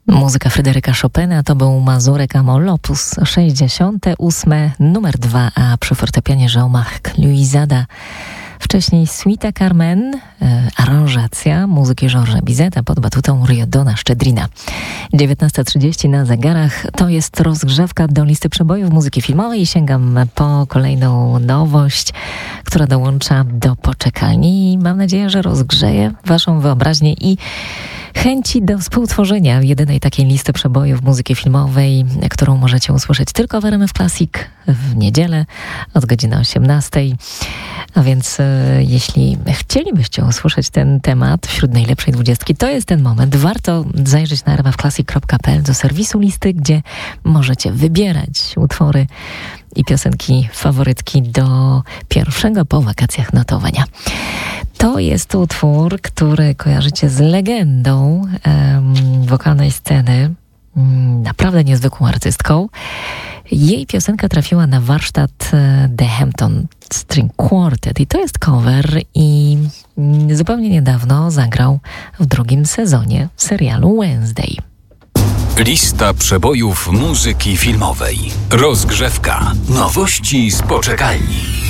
Muzyka Fryderyka Chopina to był Mazurek Amol, op. 68, numer 2, a przy fortepianie Jean-Marc Louisada. Wcześniej Suita Carmen, aranżacja muzyki Georgesa Bizeta pod batutą Riodona Szczedrina. 19:30 na zegarach. To jest rozgrzewka do listy przebojów muzyki filmowej. Sięgam po kolejną nowość, która dołącza do poczekalni i mam nadzieję, że rozgrzeje waszą wyobraźnię i chęci do współtworzenia jedynej takiej listy przebojów muzyki filmowej, którą możecie usłyszeć tylko w RMF Classic w niedzielę od godziny 18:00. A więc jeśli chcielibyście usłyszeć ten temat wśród najlepszej 20, to jest ten moment. Warto zajrzeć na rmfclassic.pl do serwisu listy, gdzie możecie wybierać utwory i piosenki faworytki do pierwszego po wakacjach notowania. To jest utwór, który kojarzycie z legendą wokalnej sceny, naprawdę niezwykłą artystką. Jej piosenka trafiła na warsztat The Hampton String Quartet i to jest cover i zupełnie niedawno zagrał w drugim sezonie serialu Wednesday. Lista przebojów muzyki filmowej. Rozgrzewka. Nowości z poczekalni.